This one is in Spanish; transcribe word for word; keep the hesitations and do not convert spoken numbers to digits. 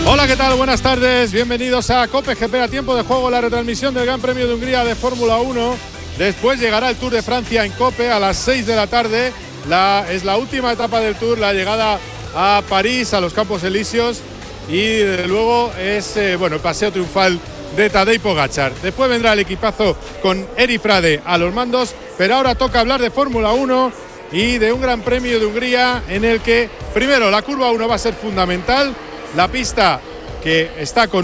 Hola, ¿qué tal? Buenas tardes, bienvenidos a COPE G P, a tiempo de juego, la retransmisión del Gran Premio de Hungría de Fórmula uno. Después llegará el Tour de Francia en COPE a las seis de la tarde. La, es la última etapa del Tour, la llegada a París, a los Campos Elíseos. Y desde luego es eh, bueno, el paseo triunfal de Tadej Pogačar. Después vendrá el equipazo con Eric Frade a los mandos, pero ahora toca hablar de Fórmula uno y de un Gran Premio de Hungría en el que, primero, la curva uno va a ser fundamental. La pista que está con